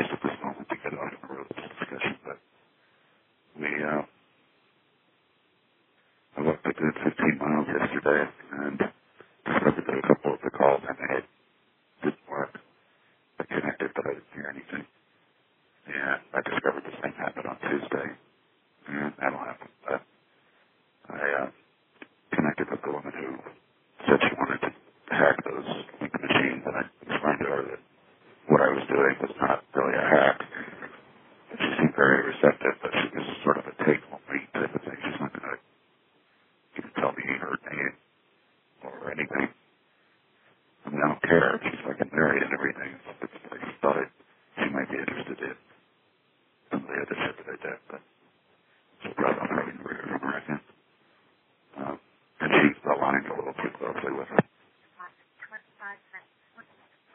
place at this moment to get off the road this discussion, but I walked a good 15 miles yesterday and discovered that a couple of the calls I made didn't work. I connected, but I didn't hear anything. And I discovered the same happened on Tuesday. And that'll happen. But I connected with the woman who said she wanted to hack those link machines, and I explained to her that what I was doing was not really a hack. And she seemed very receptive, but she was sort of a take-home type of thing. She's not going to tell me her name or anything. I mean, I don't care. She's fucking married and everything. I just thought she might be interested in some of the other shit that I did, but it's a problem I'm having to hear from her again. And she's aligned a little too closely with her.